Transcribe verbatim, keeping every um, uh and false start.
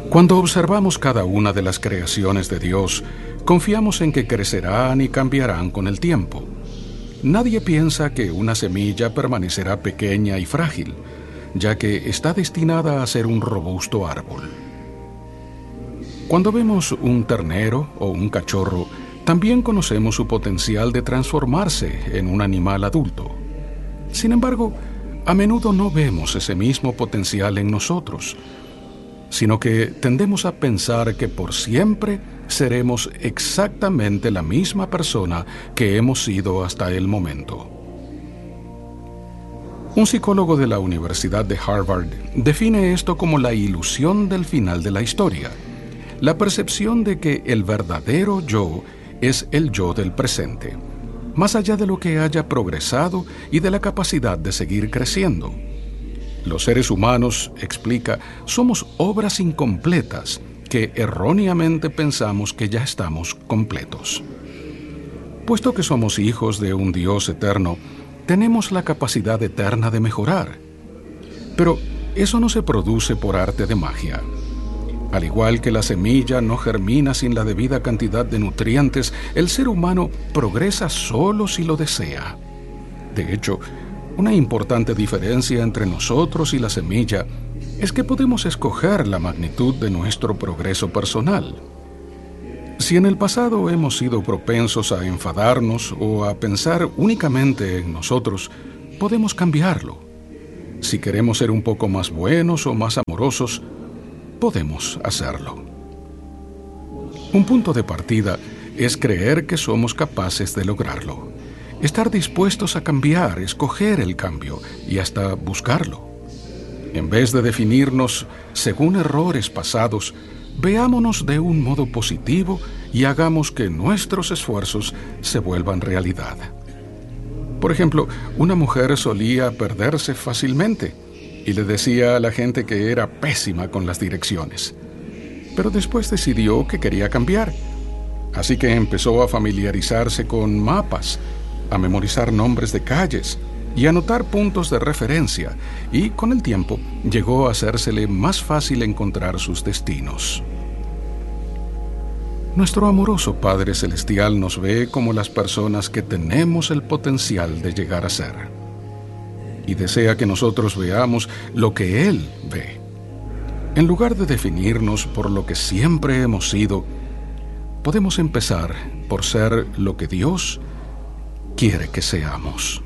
Cuando observamos cada una de las creaciones de Dios, confiamos en que crecerán y cambiarán con el tiempo. Nadie piensa que una semilla permanecerá pequeña y frágil, ya que está destinada a ser un robusto árbol. Cuando vemos un ternero o un cachorro, también conocemos su potencial de transformarse en un animal adulto. Sin embargo, a menudo no vemos ese mismo potencial en nosotros, sino que tendemos a pensar que por siempre seremos exactamente la misma persona que hemos sido hasta el momento. Un psicólogo de la Universidad de Harvard define esto como la ilusión del final de la historia, la percepción de que el verdadero yo es el yo del presente, más allá de lo que haya progresado y de la capacidad de seguir creciendo. Los seres humanos, explica, somos obras incompletas que erróneamente pensamos que ya estamos completos. Puesto que somos hijos de un Dios eterno, tenemos la capacidad eterna de mejorar. Pero eso no se produce por arte de magia. Al igual que la semilla no germina sin la debida cantidad de nutrientes, el ser humano progresa solo si lo desea. De hecho, una importante diferencia entre nosotros y la semilla es que podemos escoger la magnitud de nuestro progreso personal. Si en el pasado hemos sido propensos a enfadarnos o a pensar únicamente en nosotros, podemos cambiarlo. Si queremos ser un poco más buenos o más amorosos, podemos hacerlo. Un punto de partida es creer que somos capaces de lograrlo. Estar dispuestos a cambiar, escoger el cambio y hasta buscarlo. En vez de definirnos según errores pasados, veámonos de un modo positivo y hagamos que nuestros esfuerzos se vuelvan realidad. Por ejemplo, una mujer solía perderse fácilmente y le decía a la gente que era pésima con las direcciones. Pero después decidió que quería cambiar. Así que empezó a familiarizarse con mapas, a memorizar nombres de calles y anotar puntos de referencia, y con el tiempo llegó a hacérsele más fácil encontrar sus destinos. Nuestro amoroso Padre Celestial nos ve como las personas que tenemos el potencial de llegar a ser, y desea que nosotros veamos lo que Él ve. En lugar de definirnos por lo que siempre hemos sido, podemos empezar por ser lo que Dios quiere que seamos.